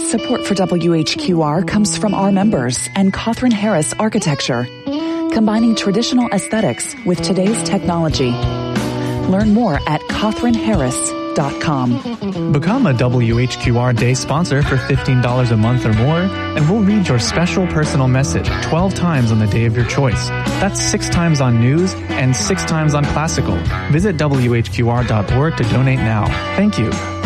Support for WHQR comes from our members and Cawthron Harris Architecture, combining traditional aesthetics with today's technology. Learn more at CawthronHarris.com. Become a WHQR Day sponsor for $15 a month or more, and we'll read your special personal message 12 times on the day of your choice. That's 6 times on news and 6 times on classical. Visit WHQR.org to donate now. Thank you.